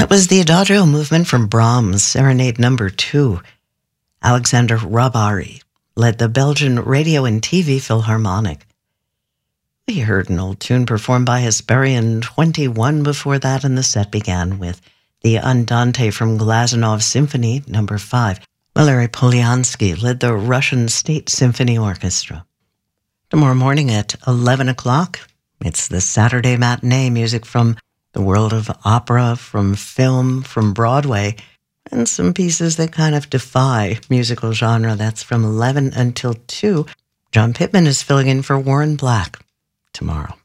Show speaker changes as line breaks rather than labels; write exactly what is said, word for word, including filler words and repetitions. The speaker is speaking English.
That was the Adagio movement from Brahms, Serenade Number Two. Alexander Rabari led the Belgian Radio and T V Philharmonic. We heard an old tune performed by Hesperian twenty-one before that, and the set began with the Andante from Glazanov's Symphony Number Five. Valery Polyansky led the Russian State Symphony Orchestra. Tomorrow morning at eleven o'clock, it's the Saturday matinee, music from the world of opera, from film, from Broadway, and some pieces that kind of defy musical genre. That's from eleven until two. John Pittman is filling in for Warren Black tomorrow.